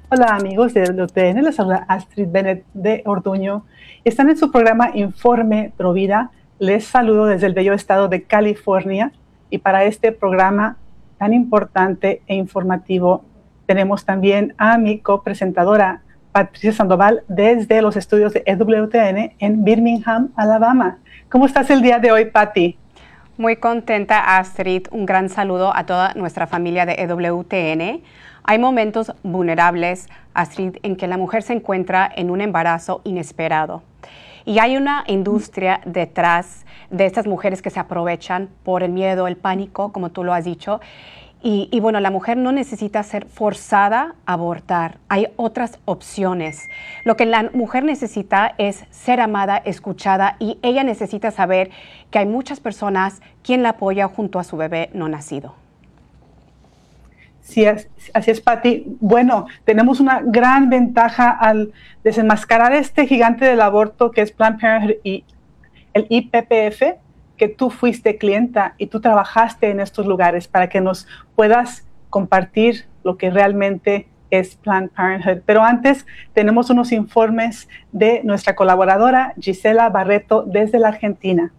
Hola amigos de WTN, les habla Astrid Bennett de Orduño. Están en su programa Informe Provida. Les saludo desde el bello estado de California y para este programa tan importante e informativo tenemos también a mi copresentadora Patricia Sandoval desde los estudios de EWTN en Birmingham, Alabama. ¿Cómo estás el día de hoy, Patti? Muy contenta, Astrid. Un gran saludo a toda nuestra familia de EWTN. Hay momentos vulnerables, Astrid, en que la mujer se encuentra en un embarazo inesperado. Y hay una industria detrás de estas mujeres que se aprovechan por el miedo, el pánico, como tú lo has dicho. Y bueno, la mujer no necesita ser forzada a abortar. Hay otras opciones. Lo que la mujer necesita es ser amada, escuchada, y ella necesita saber que hay muchas personas quien la apoya junto a su bebé no nacido. Sí, así es, Patti. Bueno, tenemos una gran ventaja al desenmascarar este gigante del aborto que es Planned Parenthood y el IPPF, que tú fuiste clienta y tú trabajaste en estos lugares para que nos puedas compartir lo que realmente es Planned Parenthood. Pero antes tenemos unos informes de nuestra colaboradora Gisela Barreto desde la Argentina.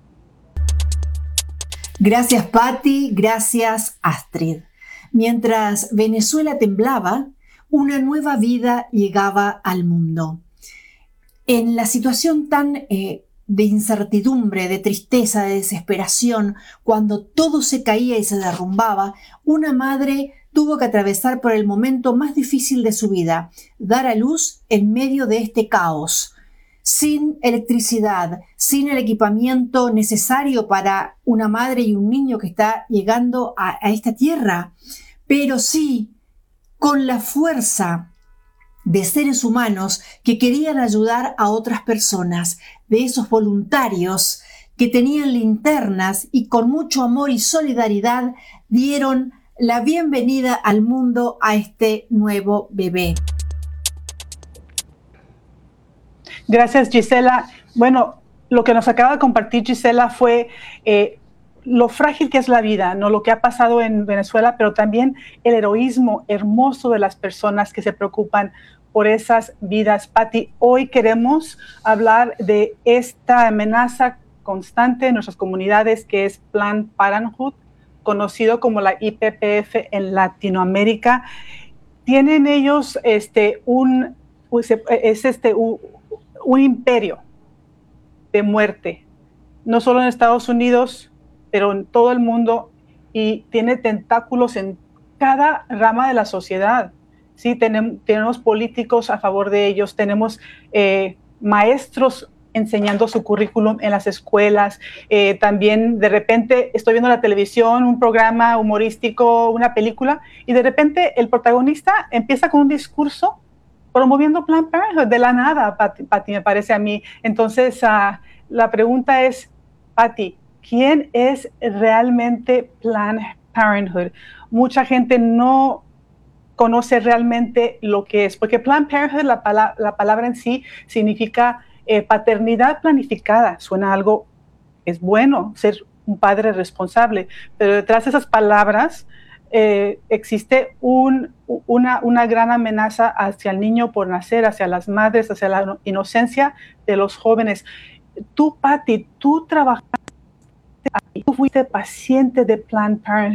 Gracias, Patti. Gracias, Astrid. Mientras Venezuela temblaba, una nueva vida llegaba al mundo. En la situación tan de incertidumbre, de tristeza, de desesperación, cuando todo se caía y se derrumbaba, una madre tuvo que atravesar por el momento más difícil de su vida, dar a luz en medio de este caos. Sin electricidad, sin el equipamiento necesario para una madre y un niño que está llegando a esta tierra, pero sí con la fuerza de seres humanos que querían ayudar a otras personas, de esos voluntarios que tenían linternas y con mucho amor y solidaridad dieron la bienvenida al mundo a este nuevo bebé. Gracias, Gisela. Bueno, lo que nos acaba de compartir Gisela fue lo frágil que es la vida, ¿no? Lo que ha pasado en Venezuela, pero también el heroísmo hermoso de las personas que se preocupan por esas vidas. Patti, hoy queremos hablar de esta amenaza constante en nuestras comunidades que es Planned Parenthood, conocido como la IPPF en Latinoamérica. Tienen ellos un imperio de muerte, no solo en Estados Unidos, pero en todo el mundo, y tiene tentáculos en cada rama de la sociedad. Sí, tenemos políticos a favor de ellos, tenemos maestros enseñando su currículum en las escuelas, también de repente estoy viendo la televisión, un programa humorístico, una película, y de repente el protagonista empieza con un discurso promoviendo Planned Parenthood de la nada, Patti, me parece a mí. Entonces, la pregunta es, Patti, ¿quién es realmente Planned Parenthood? Mucha gente no conoce realmente lo que es, porque Planned Parenthood, la palabra en sí, significa paternidad planificada. Suena algo, es bueno ser un padre responsable, pero detrás de esas palabras existe una gran amenaza hacia el niño por nacer, hacia las madres, hacia la inocencia de los jóvenes. Tú, Patti, tú trabajaste, tú fuiste paciente de Planned Parenthood.